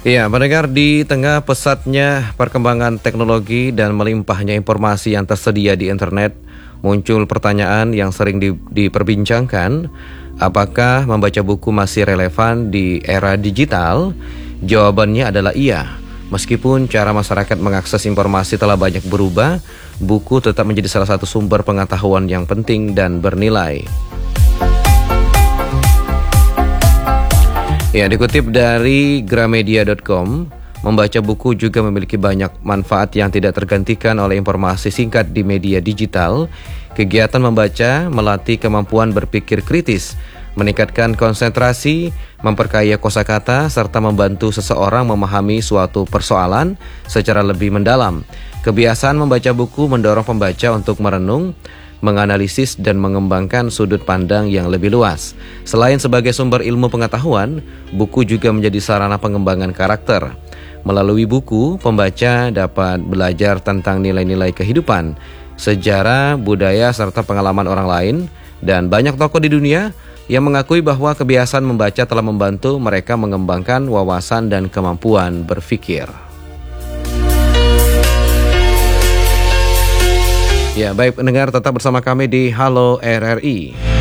Iya, mendengar di tengah pesatnya perkembangan teknologi dan melimpahnya informasi yang tersedia di internet, muncul pertanyaan yang sering diperbincangkan, apakah membaca buku masih relevan di era digital? Jawabannya adalah iya. Meskipun cara masyarakat mengakses informasi telah banyak berubah, buku tetap menjadi salah satu sumber pengetahuan yang penting dan bernilai. Ya, dikutip dari gramedia.com, membaca buku juga memiliki banyak manfaat yang tidak tergantikan oleh informasi singkat di media digital. Kegiatan membaca melatih kemampuan berpikir kritis, meningkatkan konsentrasi, memperkaya kosakata, serta membantu seseorang memahami suatu persoalan secara lebih mendalam. Kebiasaan membaca buku mendorong pembaca untuk merenung, menganalisis dan mengembangkan sudut pandang yang lebih luas. Selain sebagai sumber ilmu pengetahuan, buku juga menjadi sarana pengembangan karakter. Melalui buku, pembaca dapat belajar tentang nilai-nilai kehidupan, sejarah, budaya, serta pengalaman orang lain. Dan banyak tokoh di dunia yang mengakui bahwa kebiasaan membaca telah membantu mereka mengembangkan wawasan dan kemampuan berpikir. Ya, baik pendengar, tetap bersama kami di Halo RRI.